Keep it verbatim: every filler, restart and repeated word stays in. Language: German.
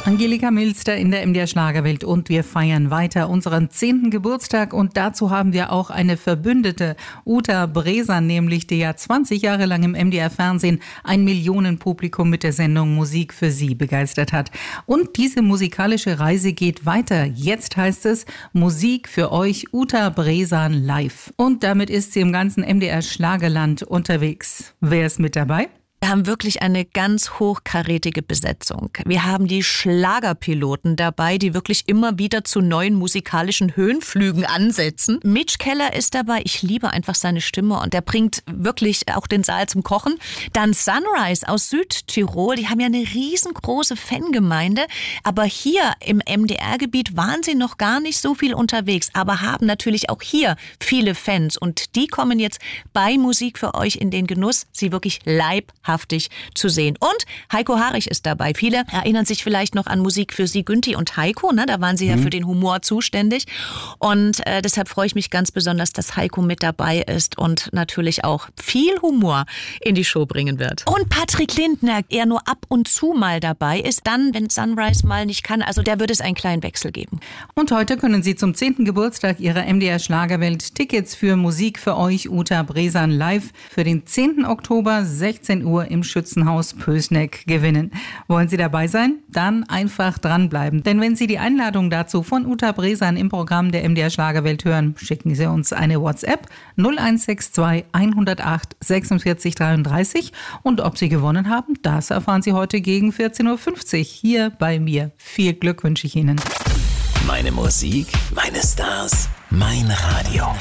Angelika Milster in der M D R Schlagerwelt und wir feiern weiter unseren zehnten Geburtstag und dazu haben wir auch eine Verbündete, Uta Bresan nämlich, die ja zwanzig Jahre lang im M D R Fernsehen ein Millionenpublikum mit der Sendung Musik für Sie begeistert hat. Und diese musikalische Reise geht weiter. Jetzt heißt es Musik für euch, Uta Bresan live. Und damit ist sie im ganzen M D R Schlagerland unterwegs. Wer ist mit dabei? Wir haben wirklich eine ganz hochkarätige Besetzung. Wir haben die Schlagerpiloten dabei, die wirklich immer wieder zu neuen musikalischen Höhenflügen ansetzen. Mitch Keller ist dabei. Ich liebe einfach seine Stimme und der bringt wirklich auch den Saal zum Kochen. Dann Sunrise aus Südtirol. Die haben ja eine riesengroße Fangemeinde. Aber hier im M D R-Gebiet waren sie noch gar nicht so viel unterwegs, aber haben natürlich auch hier viele Fans. Und die kommen jetzt bei Musik für euch in den Genuss, sie wirklich leibhaft zu sehen. Und Heiko Harich ist dabei. Viele erinnern sich vielleicht noch an Musik für Sie, Günthi und Heiko. Ne? Da waren sie mhm. ja für den Humor zuständig. Und äh, deshalb freue ich mich ganz besonders, dass Heiko mit dabei ist und natürlich auch viel Humor in die Show bringen wird. Und Patrick Lindner, er nur ab und zu mal dabei ist, dann, wenn Sunrise mal nicht kann. Also da wird es einen kleinen Wechsel geben. Und heute können Sie zum zehnten Geburtstag Ihrer M D R Schlagerwelt Tickets für Musik für euch, Uta Bresan live für den zehnten Oktober, sechzehn Uhr im Schützenhaus Pößneck gewinnen. Wollen Sie dabei sein? Dann einfach dranbleiben. Denn wenn Sie die Einladung dazu von Uta Bresan im Programm der M D R Schlagerwelt hören, schicken Sie uns eine WhatsApp null eins sechs zwei hundertacht sechsundvierzig dreiunddreißig. Und ob Sie gewonnen haben, das erfahren Sie heute gegen vierzehn Uhr fünfzig hier bei mir. Viel Glück wünsche ich Ihnen. Meine Musik, meine Stars, mein Radio.